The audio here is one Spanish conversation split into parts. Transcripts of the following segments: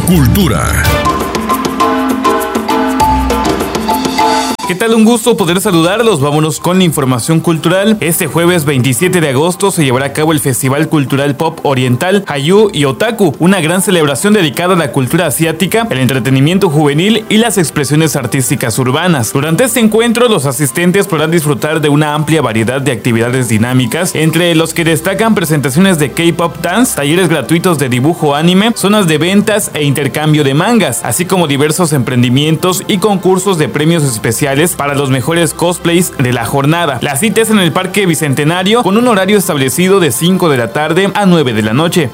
Cultura. ¿Qué tal? Un gusto poder saludarlos. Vámonos con la información cultural. Este jueves 27 de agosto se llevará a cabo el Festival Cultural Pop Oriental Hallyu y Otaku, una gran celebración dedicada a la cultura asiática, el entretenimiento juvenil y las expresiones artísticas urbanas. Durante este encuentro, los asistentes podrán disfrutar de una amplia variedad de actividades dinámicas, entre los que destacan presentaciones de K-pop dance, talleres gratuitos de dibujo anime, zonas de ventas e intercambio de mangas, así como diversos emprendimientos y concursos de premios especiales para los mejores cosplays de la jornada. La cita es en el Parque Bicentenario con un horario establecido de 5 de la tarde a 9 de la noche.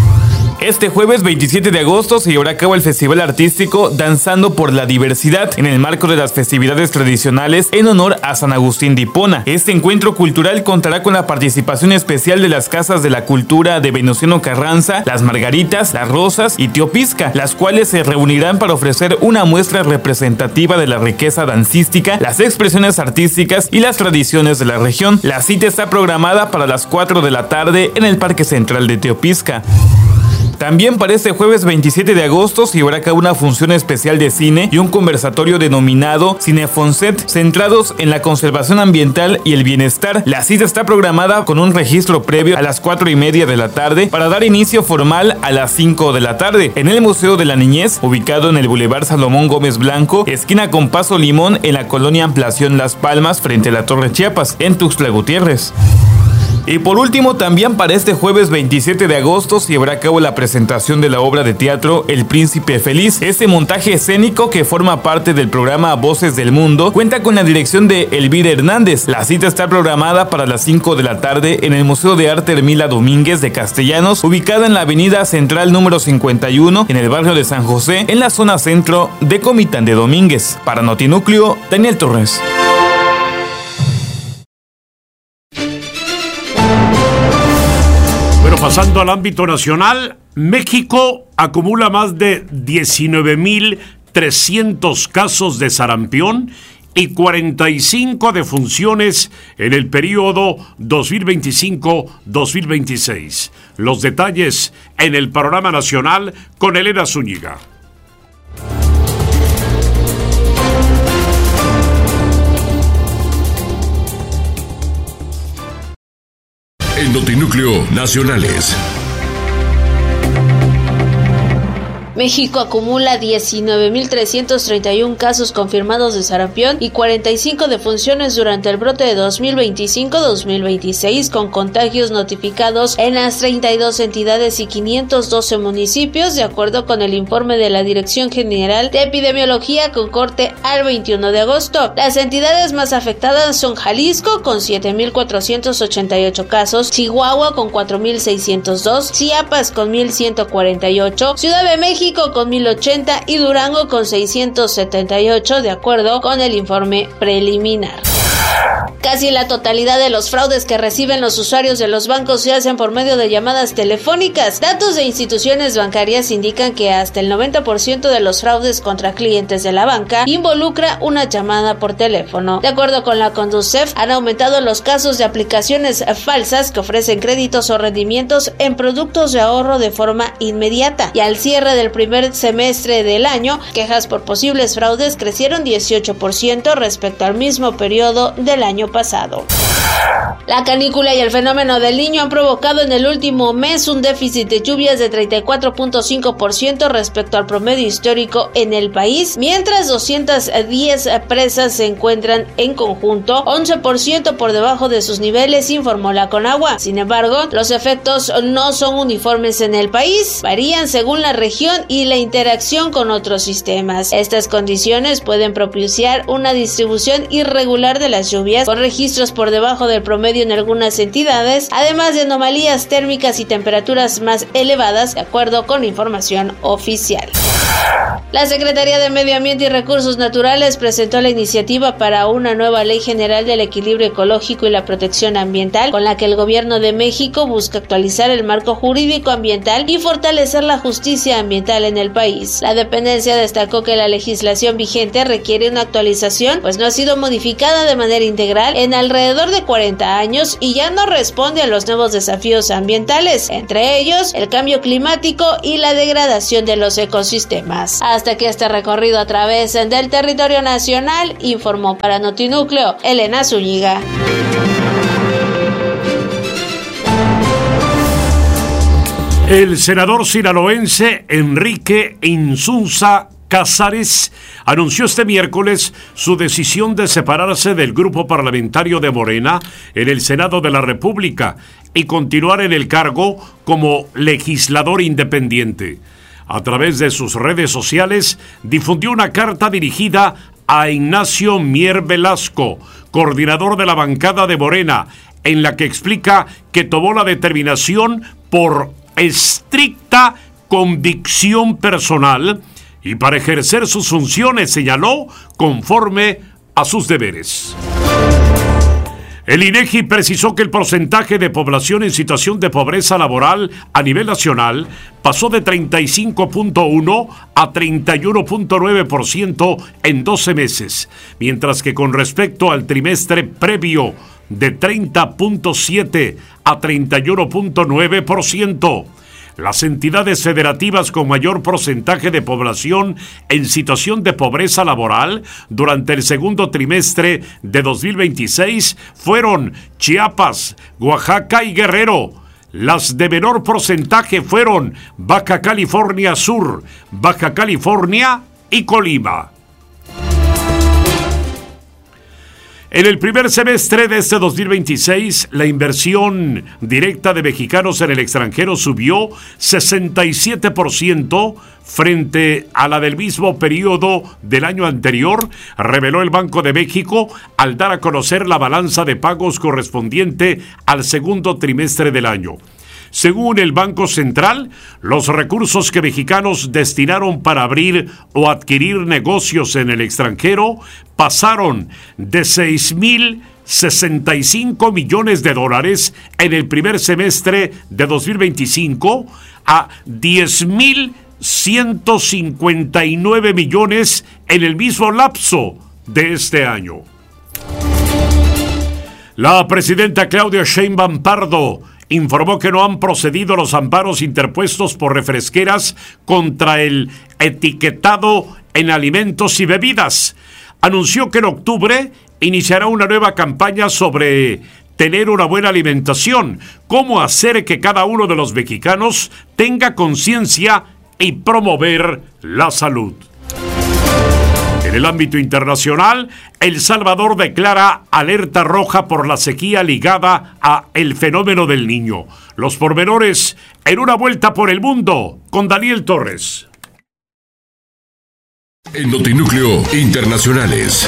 Este jueves 27 de agosto se llevará a cabo el Festival Artístico Danzando por la Diversidad en el marco de las festividades tradicionales en honor a San Agustín de Hipona. Este encuentro cultural contará con la participación especial de las Casas de la Cultura de Venustiano Carranza, Las Margaritas, Las Rosas y Teopisca, las cuales se reunirán para ofrecer una muestra representativa de la riqueza dancística, las expresiones artísticas y las tradiciones de la región. La cita está programada para las 4 de la tarde en el Parque Central de Teopisca. También para este jueves 27 de agosto se llevará a cabo una función especial de cine y un conversatorio denominado Cinefonset, centrados en la conservación ambiental y el bienestar. La cita está programada con un registro previo a las 4:30 de la tarde para dar inicio formal a las 5 de la tarde en el Museo de la Niñez, ubicado en el Boulevard Salomón Gómez Blanco, esquina con Paso Limón, en la colonia Ampliación Las Palmas, frente a la Torre Chiapas, en Tuxtla Gutiérrez. Y por último, también para este jueves 27 de agosto se llevará a cabo la presentación de la obra de teatro El Príncipe Feliz. Este montaje escénico, que forma parte del programa Voces del Mundo, cuenta con la dirección de Elvira Hernández. La cita está programada para las 5 de la tarde en el Museo de Arte Hermila Domínguez de Castellanos, ubicada en la avenida Central número 51, en el barrio de San José, en la zona centro de Comitán de Domínguez. Para Notinúcleo, Daniel Torres. Pasando al ámbito nacional, México acumula más de 19.300 casos de sarampión y 45 defunciones en el periodo 2025-2026. Los detalles en el panorama nacional con Elena Zúñiga. En Notinúcleo Nacionales. México acumula 19.331 casos confirmados de sarampión y 45 defunciones durante el brote de 2025-2026, con contagios notificados en las 32 entidades y 512 municipios, de acuerdo con el informe de la Dirección General de Epidemiología con corte al 21 de agosto. Las entidades más afectadas son Jalisco con 7.488 casos, Chihuahua con 4.602, Chiapas con 1.148, Ciudad de México con 1.080 y Durango con 678, de acuerdo con el informe preliminar. Casi la totalidad de los fraudes que reciben los usuarios de los bancos se hacen por medio de llamadas telefónicas. Datos de instituciones bancarias indican que hasta el 90% de los fraudes contra clientes de la banca involucra una llamada por teléfono. De acuerdo con la Conducef, han aumentado los casos de aplicaciones falsas que ofrecen créditos o rendimientos en productos de ahorro de forma inmediata. Y al cierre del primer semestre del año, quejas por posibles fraudes crecieron 18% respecto al mismo periodo del año pasado. La canícula y el fenómeno del Niño han provocado en el último mes un déficit de lluvias de 34.5% respecto al promedio histórico en el país, mientras 210 presas se encuentran en conjunto 11% por debajo de sus niveles, informó la Conagua. Sin embargo, los efectos no son uniformes en el país, varían según la región y la interacción con otros sistemas. Estas condiciones pueden propiciar una distribución irregular de las lluvias, con registros por debajo del promedio en algunas entidades, además de anomalías térmicas y temperaturas más elevadas, de acuerdo con información oficial. La Secretaría de Medio Ambiente y Recursos Naturales presentó la iniciativa para una nueva Ley General del Equilibrio Ecológico y la Protección Ambiental, con la que el Gobierno de México busca actualizar el marco jurídico ambiental y fortalecer la justicia ambiental en el país. La dependencia destacó que la legislación vigente requiere una actualización, pues no ha sido modificada de manera manera integral en alrededor de 40 años y ya no responde a los nuevos desafíos ambientales, entre ellos el cambio climático y la degradación de los ecosistemas. Hasta aquí este recorrido a través del territorio nacional, informó para Notinúcleo Elena Zúñiga. El senador sinaloense Enrique Insunza Cázares anunció este miércoles su decisión de separarse del grupo parlamentario de Morena en el Senado de la República y continuar en el cargo como legislador independiente. A través de sus redes sociales difundió una carta dirigida a Ignacio Mier Velasco, coordinador de la bancada de Morena, en la que explica que tomó la determinación por estricta convicción personal y para ejercer sus funciones, señaló, conforme a sus deberes. El INEGI precisó que el porcentaje de población en situación de pobreza laboral a nivel nacional pasó de 35.1 a 31.9% en 12 meses, mientras que con respecto al trimestre previo de 30.7 a 31.9%. Las entidades federativas con mayor porcentaje de población en situación de pobreza laboral durante el segundo trimestre de 2026 fueron Chiapas, Oaxaca y Guerrero. Las de menor porcentaje fueron Baja California Sur, Baja California y Colima. En el primer semestre de este 2026, la inversión directa de mexicanos en el extranjero subió 67% frente a la del mismo periodo del año anterior, reveló el Banco de México al dar a conocer la balanza de pagos correspondiente al segundo trimestre del año. Según el Banco Central, los recursos que mexicanos destinaron para abrir o adquirir negocios en el extranjero pasaron de 6,065 millones de dólares en el primer semestre de 2025 a 10,159 millones en el mismo lapso de este año. La presidenta Claudia Sheinbaum Pardo informó que no han procedido los amparos interpuestos por refresqueras contra el etiquetado en alimentos y bebidas. Anunció que en octubre iniciará una nueva campaña sobre tener una buena alimentación, cómo hacer que cada uno de los mexicanos tenga conciencia y promover la salud. En el ámbito internacional, El Salvador declara alerta roja por la sequía ligada a el fenómeno del Niño. Los pormenores en una vuelta por el mundo con Daniel Torres. En Notinúcleo Internacionales.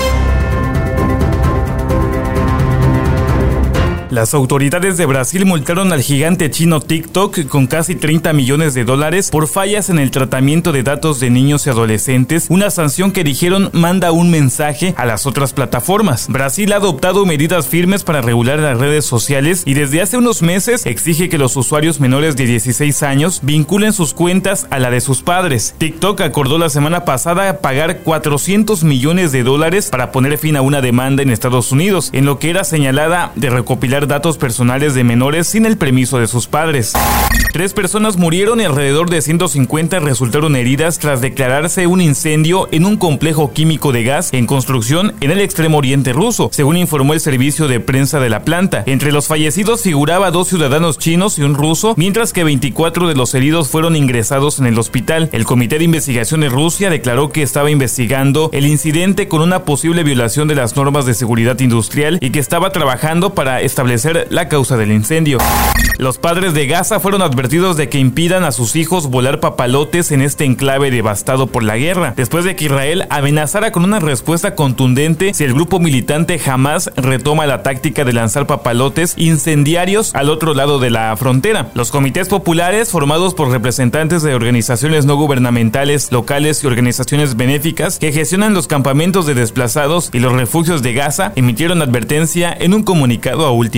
Las autoridades de Brasil multaron al gigante chino TikTok con casi $30 millones por fallas en el tratamiento de datos de niños y adolescentes, una sanción que dijeron manda un mensaje a las otras plataformas. Brasil ha adoptado medidas firmes para regular las redes sociales y desde hace unos meses exige que los usuarios menores de 16 años vinculen sus cuentas a la de sus padres. TikTok acordó la semana pasada pagar $400 millones para poner fin a una demanda en Estados Unidos, en lo que era señalada de recopilar datos personales de menores sin el permiso de sus padres. 3 personas murieron y alrededor de 150 resultaron heridas tras declararse un incendio en un complejo químico de gas en construcción en el extremo oriente ruso, según informó el servicio de prensa de la planta. Entre los fallecidos figuraba 2 ciudadanos chinos y un ruso, mientras que 24 de los heridos fueron ingresados en el hospital. El Comité de Investigación de Rusia declaró que estaba investigando el incidente con una posible violación de las normas de seguridad industrial y que estaba trabajando para establecer la causa del incendio. Los padres de Gaza fueron advertidos de que impidan a sus hijos volar papalotes en este enclave devastado por la guerra, después de que Israel amenazara con una respuesta contundente si el grupo militante Hamas retoma la táctica de lanzar papalotes incendiarios al otro lado de la frontera. Los comités populares, formados por representantes de organizaciones no gubernamentales locales y organizaciones benéficas que gestionan los campamentos de desplazados y los refugios de Gaza, emitieron advertencia en un comunicado a última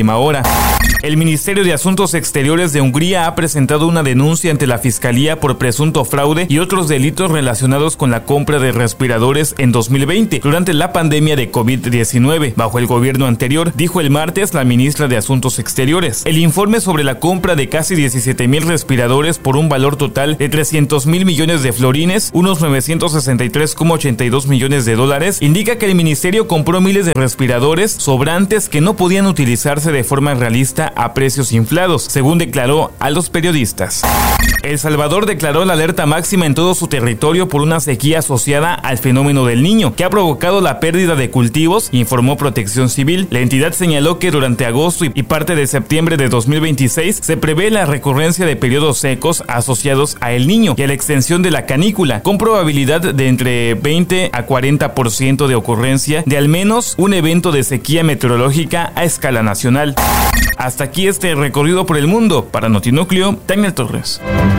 última hora. El Ministerio de Asuntos Exteriores de Hungría ha presentado una denuncia ante la Fiscalía por presunto fraude y otros delitos relacionados con la compra de respiradores en 2020, durante la pandemia de COVID-19, bajo el gobierno anterior, dijo el martes la ministra de Asuntos Exteriores. El informe sobre la compra de casi 17,000 respiradores por un valor total de 300,000 millones de florines, unos 963,82 millones de dólares, indica que el ministerio compró miles de respiradores sobrantes que no podían utilizarse de forma realista a precios inflados, según declaró a los periodistas. El Salvador declaró la alerta máxima en todo su territorio por una sequía asociada al fenómeno del Niño, que ha provocado la pérdida de cultivos, informó Protección Civil. La entidad señaló que durante agosto y parte de septiembre de 2026 se prevé la recurrencia de periodos secos asociados a El Niño y a la extensión de la canícula, con probabilidad de entre 20 a 40% de ocurrencia de al menos un evento de sequía meteorológica a escala nacional. Hasta aquí este recorrido por el mundo. Para Notinúcleo, Daniel Torres.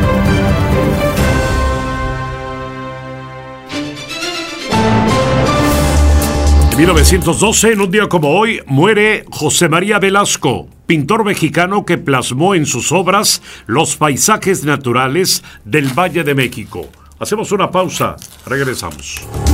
En 1912, en un día como hoy, muere José María Velasco, pintor mexicano que plasmó en sus obras los paisajes naturales del Valle de México. Hacemos una pausa, regresamos.